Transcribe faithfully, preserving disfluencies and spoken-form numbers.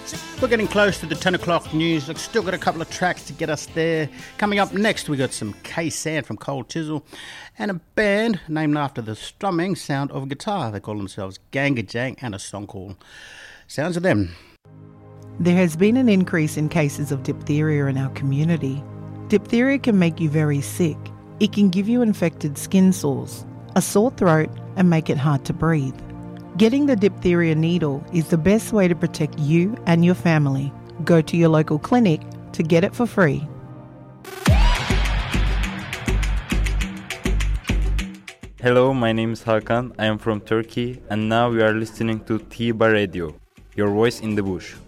We're getting close to the ten o'clock news. I've still got a couple of tracks to get us there. Coming up next, we got some K-Sand from Cold Chisel and a band named after the strumming sound of guitar. They call themselves Ganga Jang, and a song called Sounds of Them. There has been an increase in cases of diphtheria in our community. Diphtheria can make you very sick. It can give you infected skin sores, a sore throat, and make it hard to breathe. Getting the diphtheria needle is the best way to protect you and your family. Go to your local clinic to get it for free. Hello, my name is Hakan. I am from Turkey, and now we are listening to Tiba Radio, your voice in the bush.